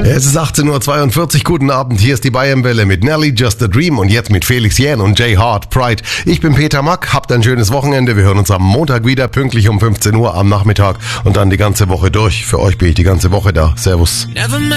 Es ist 18:42 Uhr, guten Abend, hier ist die Bayern-Welle mit Nelly, Just a Dream und jetzt mit Felix Jähn und Jay Hart, Pride. Ich bin Peter Mack, habt ein schönes Wochenende, wir hören uns am Montag wieder, pünktlich um 15 Uhr am Nachmittag und dann die ganze Woche durch. Für euch bin ich die ganze Woche da. Servus.